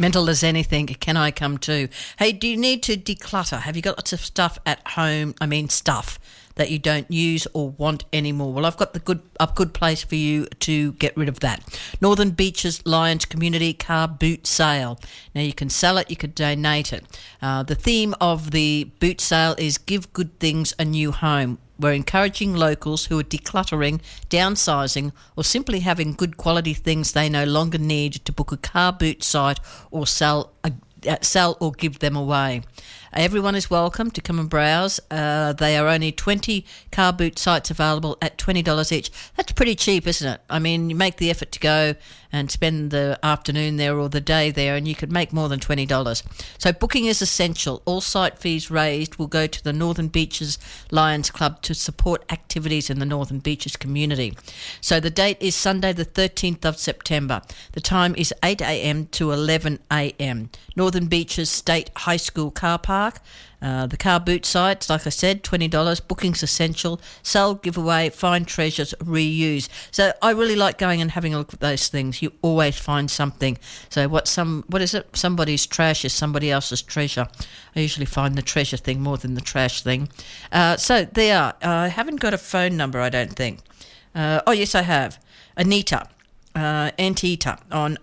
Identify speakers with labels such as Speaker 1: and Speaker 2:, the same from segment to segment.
Speaker 1: Mental as anything, can I come too? Hey, do you need to declutter? Have you got lots of stuff at home? I mean, stuff that you don't use or want anymore. Well, I've got a good place for you to get rid of that. Northern Beaches Lions Community Car Boot Sale. Now, you can sell it, you could donate it. The theme of the boot sale is Give Good Things a New Home. We're encouraging locals who are decluttering, downsizing, or simply having good quality things they no longer need to book a car boot site or sell or give them away. Everyone is welcome to come and browse. There are only 20 car boot sites available at $20 each. That's pretty cheap, isn't it? I mean, you make the effort to go and spend the afternoon there or the day there, and you could make more than $20. So booking is essential. All site fees raised will go to the Northern Beaches Lions Club to support activities in the Northern Beaches community. So the date is Sunday the 13th of September. The time is 8 a.m. to 11 a.m. Northern Beaches State High School car park. The car boot sites, like I said, $20. Booking's essential. Sell, giveaway, find treasures, reuse. So I really like going and having a look at those things. You always find something. So what is it? Somebody's trash is somebody else's treasure. I usually find the treasure thing more than the trash thing. So there. I haven't got a phone number, I don't think. Oh yes, I have. Anita. Antita on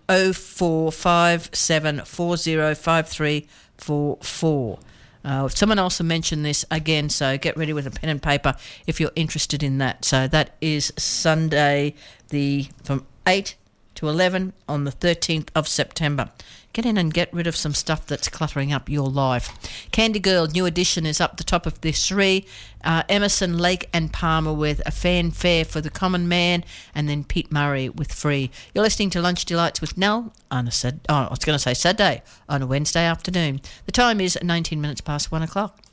Speaker 1: 0457405344. Someone else will mention this again, so get ready with a pen and paper if you're interested in that. So that is Sunday from 8 to 11 on the 13th of September. Get in and get rid of some stuff that's cluttering up your life. Candy Girl, new edition, is up the top of this three. Emerson, Lake and Palmer with A Fanfare for the Common Man, and then Pete Murray with Free. You're listening to Lunch Delights with Nell on Saturday, on a Wednesday afternoon. The time is 19 minutes past 1 o'clock.